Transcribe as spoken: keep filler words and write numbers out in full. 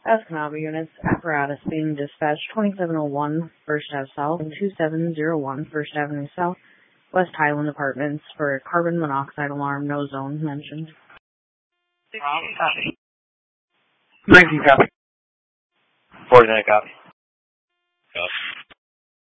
Escanaba units, apparatus being dispatched twenty-seven oh one First Avenue South and twenty-seven oh one First Avenue South, West Highland Apartments for carbon monoxide alarm, no zone mentioned. Copy. nineteen copy. forty-nine copy. Copy.